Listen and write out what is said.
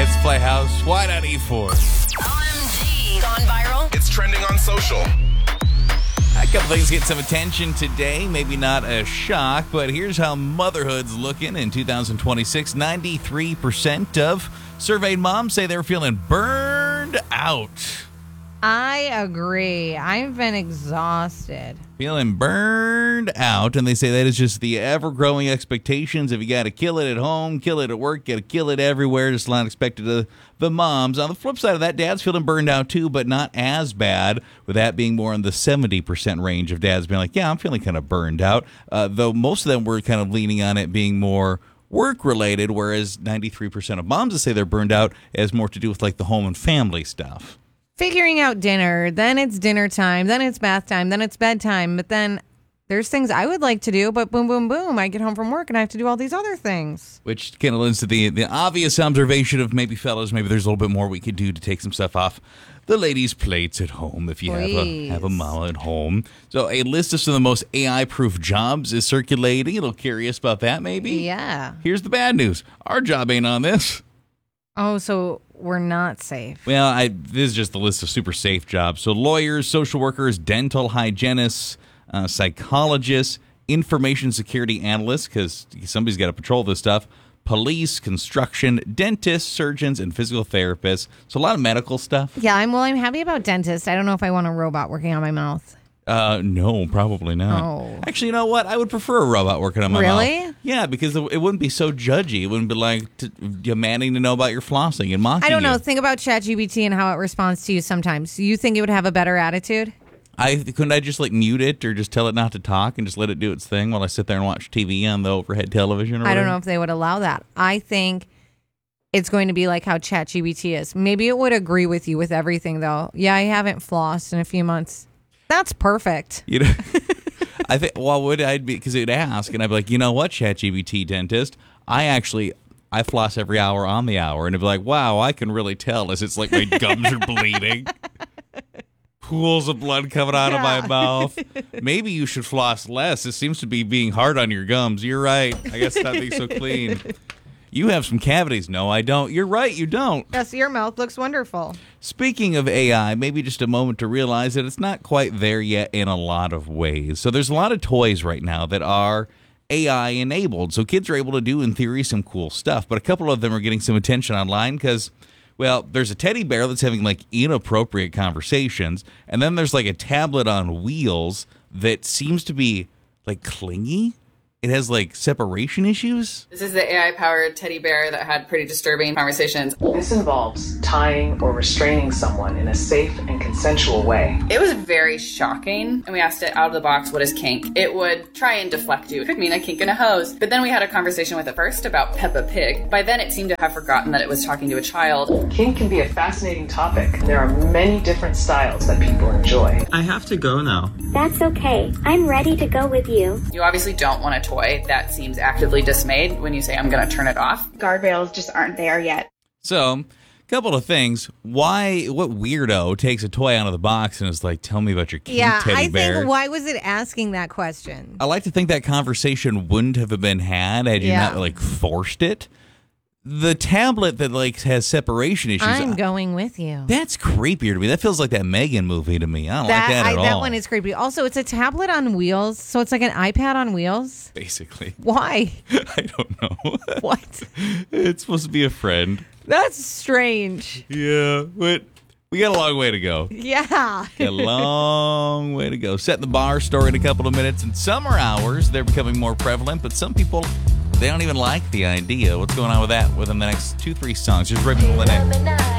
Let's play House. Why not E4? OMG. Gone viral. It's trending on social. A couple things get some attention today. Maybe not a shock, but here's how motherhood's looking in 2026. 93% of surveyed moms say they're feeling burned out. I agree. I've been exhausted. Feeling burned out, and they say that is just the ever-growing expectations. If you got to kill it at home, kill it at work, got to kill it everywhere, just not expected of the moms. On the flip side of that, dads feeling burned out too, but not as bad, with that being more in the 70% range of dads being like, yeah, I'm feeling kind of burned out, though most of them were kind of leaning on it being more work-related, whereas 93% of moms that say they're burned out has more to do with like the home and family stuff. Figuring out dinner, then it's dinner time, then it's bath time, then it's bedtime. But then there's things I would like to do, but boom, boom, boom, I get home from work and I have to do all these other things. Which kind of lends to the obvious observation of maybe, fellas, maybe there's a little bit more we could do to take some stuff off the ladies' plates at home if you have a mama at home. So a list of some of the most AI-proof jobs is circulating. A little curious about that, maybe? Yeah. Here's the bad news. Our job ain't on this. Oh, so we're not safe. Well, this is just the list of super safe jobs. So lawyers, social workers, dental hygienists, psychologists, information security analysts, because somebody's got to patrol this stuff, police, construction, dentists, surgeons, and physical therapists. So a lot of medical stuff. Yeah, I'm happy about dentists. I don't know if I want a robot working on my mouth. No, probably not. Oh. Actually, you know what? I would prefer a robot working on my mouth. Really? Yeah, because it wouldn't be so judgy. It wouldn't be like demanding to know about your flossing and mocking you. I don't know. Think about ChatGPT and how it responds to you sometimes. You think it would have a better attitude? Couldn't I just like mute it or just tell it not to talk and just let it do its thing while I sit there and watch TV on the overhead television? I don't know if they would allow that. I think it's going to be like how ChatGPT is. Maybe it would agree with you with everything, though. Yeah, I haven't flossed in a few months. That's perfect. You know, I think. Well, would I be? Because it'd ask, and I'd be like, you know what, ChatGPT dentist, I floss every hour on the hour, and it'd be like, wow, I can really tell as it's like my gums are bleeding, pools of blood coming out of my mouth. Maybe you should floss less. It seems to be being hard on your gums. You're right. I guess not being so clean. You have some cavities. No, I don't. You're right, you don't. Yes, your mouth looks wonderful. Speaking of AI, maybe just a moment to realize that it's not quite there yet in a lot of ways. So there's a lot of toys right now that are AI-enabled. So kids are able to do, in theory, some cool stuff. But a couple of them are getting some attention online because, well, there's a teddy bear that's having, like, inappropriate conversations. And then there's, like, a tablet on wheels that seems to be, like, clingy. It has, like, separation issues. This is the AI-powered teddy bear that had pretty disturbing conversations. This involves tying or restraining someone in a safe and consensual way. It was very shocking, and we asked it out of the box, what is kink? It would try and deflect you. It could mean a kink in a hose. But then we had a conversation with it first about Peppa Pig. By then, it seemed to have forgotten that it was talking to a child. Kink can be a fascinating topic. There are many different styles that people enjoy. I have to go now. That's okay. I'm ready to go with you. You obviously don't want to toy that seems actively dismayed when you say, I'm going to turn it off. Guardrails just aren't there yet. So, a couple of things. What weirdo takes a toy out of the box and is like, tell me about your cute teddy bear? I think, why was it asking that question? I like to think that conversation wouldn't have been had had you not, like, forced it. The tablet that, like, has separation issues. I'm going with you. That's creepier to me. That feels like that Megan movie to me. I don't like that at all. That one is creepy. Also, it's a tablet on wheels, so it's like an iPad on wheels. Basically. Why? I don't know. What? It's supposed to be a friend. That's strange. Yeah, but we got a long way to go. Yeah. A long way to go. Setting the bar story in a couple of minutes. In summer hours, they're becoming more prevalent, but some people, they don't even like the idea. What's going on with that within the next 2-3 songs? Just right before the next.